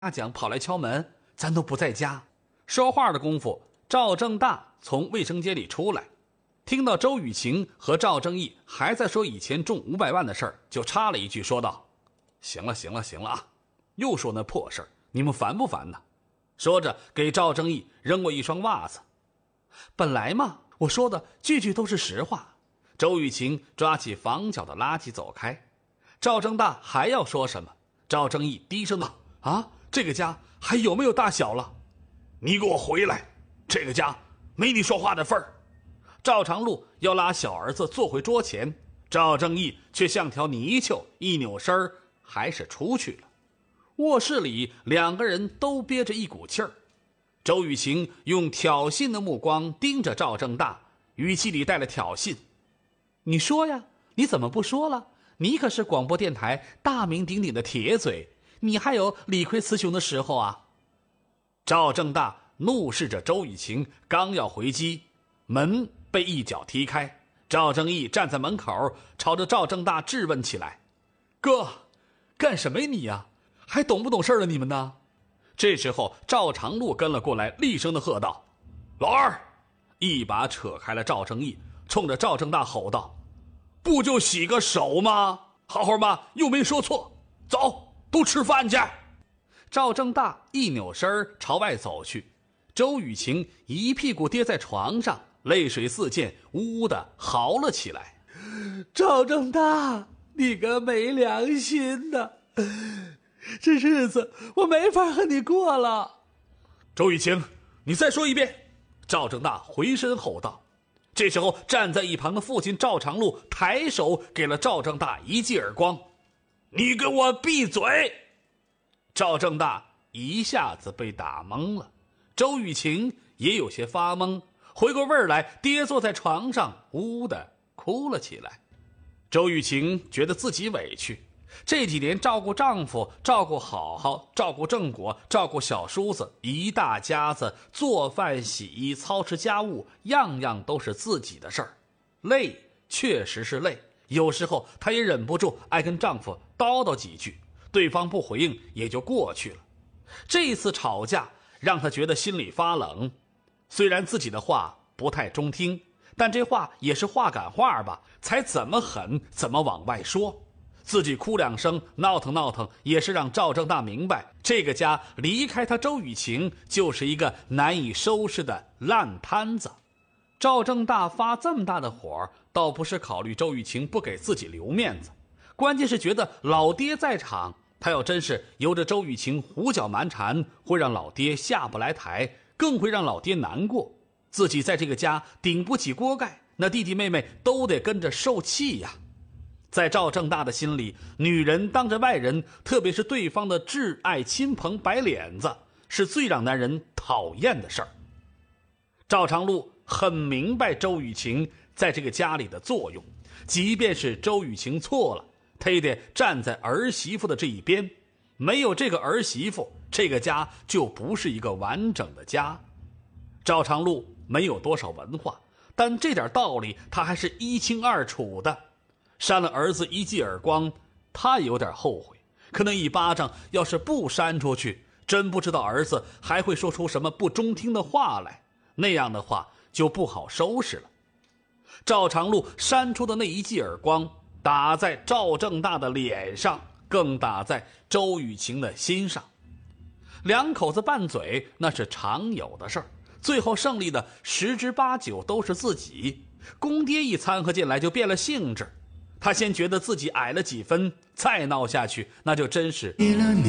讲跑来敲门，咱都不在家。说话的功夫，赵正大从卫生间里出来，听到周雨晴和赵正义还在说以前中500万的事儿，就插了一句说道：行了啊，又说那破事儿，你们烦不烦呢？说着给赵正义扔过一双袜子。本来嘛，我说的句句都是实话。周雨晴抓起房角的垃圾走开。赵正大还要说什么，赵正义低声道：这个家还有没有大小了？你给我回来，这个家没你说话的份儿。赵长禄要拉小儿子坐回桌前，赵正义却像条泥鳅，一扭身还是出去了。卧室里两个人都憋着一股气儿。周雨晴用挑衅的目光盯着赵正大，语气里带了挑衅：你说呀，你怎么不说了？你可是广播电台大名鼎鼎的铁嘴，你还有理亏雌雄的时候啊！赵正大怒视着周雨晴，刚要回击，门被一脚踢开。赵正义站在门口，朝着赵正大质问起来：哥，干什么呀你呀？还懂不懂事了你们呢？这时候赵长禄跟了过来，厉声的喝道：老二！一把扯开了赵正义，冲着赵正大吼道：不就洗个手吗？好好嘛，又没说错，走，都吃饭去。赵正大一扭身朝外走去，周雨晴一屁股跌在床上，泪水四溅，呜呜的嚎了起来：赵正大，你个没良心的，这日子我没法和你过了。周雨晴，你再说一遍！赵正大回身吼道。这时候站在一旁的父亲赵长禄抬手给了赵正大一记耳光：你给我闭嘴！赵正大一下子被打懵了，周雨晴也有些发懵，回过味儿来，跌坐在床上，呜呜的哭了起来。周雨晴觉得自己委屈，这几年照顾丈夫，照顾好好，照顾正果，照顾小叔子，一大家子，做饭洗衣操持家务，样样都是自己的事儿，累确实是累，有时候她也忍不住爱跟丈夫叨叨几句，对方不回应也就过去了。这次吵架让她觉得心里发冷，虽然自己的话不太中听，但这话也是话赶话吧，才怎么狠怎么往外说。自己哭两声，闹腾也是让赵正大明白，这个家离开他周雨晴就是一个难以收拾的烂摊子。赵正大发这么大的火，倒不是考虑周雨晴不给自己留面子，关键是觉得老爹在场，他要真是由着周雨晴胡搅蛮缠，会让老爹下不来台，更会让老爹难过。自己在这个家顶不起锅盖，那弟弟妹妹都得跟着受气呀。在赵正大的心里，女人当着外人，特别是对方的挚爱亲朋摆脸子，是最让男人讨厌的事儿。赵长禄很明白周雨晴在这个家里的作用，即便是周雨晴错了，他也得站在儿媳妇的这一边，没有这个儿媳妇，这个家就不是一个完整的家。赵长禄没有多少文化，但这点道理他还是一清二楚的。扇了儿子一记耳光，他也有点后悔，可那一巴掌要是不扇出去，真不知道儿子还会说出什么不中听的话来，那样的话就不好收拾了。赵长禄扇出的那一记耳光，打在赵正大的脸上，更打在周雨晴的心上。两口子拌嘴那是常有的事儿，最后胜利的10之8九都是自己。公爹一掺和进来就变了性质，他先觉得自己矮了几分，再闹下去那就真是为了你